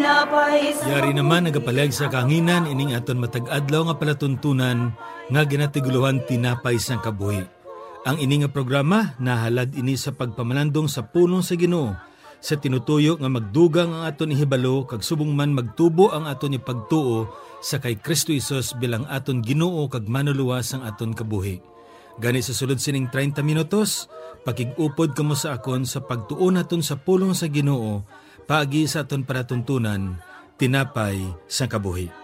Yari naman nagapalag sa kanginan ining aton matag-adlaw nga palatuntunan nga ginatiguluhan tinapay sang kabuhi. Ang ini nga programa nahalad ini sa pagpamalandong sa pulong sa Ginoo sa tinutuyo nga magdugang ang aton ihibalo kag subong man magtubo ang aton ipagtuo sa kay Kristo Hesus bilang aton Ginoo kag manuluwas ang aton kabuhi. Gani sa sulod sining 30 minutos, pakig-upod kamo sa akon sa pagtuon naton sa pulong sa Ginoo paagi sa aton palatuntunan tinapay sang kabuhi.